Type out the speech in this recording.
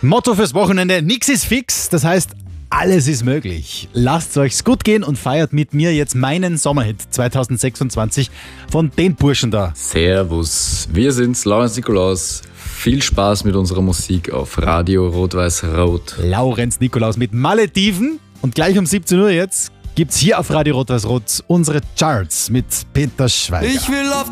Motto fürs Wochenende, nix ist fix, das heißt, alles ist möglich. Lasst es euch gut gehen und feiert mit mir jetzt meinen Sommerhit 2026 von den Burschen da. Servus, wir sind's, Laurenz Nikolaus. Viel Spaß mit unserer Musik auf Radio Rot-Weiß-Rot. Laurenz Nikolaus mit Malediven und gleich um 17 Uhr jetzt gibt's hier auf Radio Rot-Weiß-Rot unsere Charts mit Peter Schweiger. Ich will auf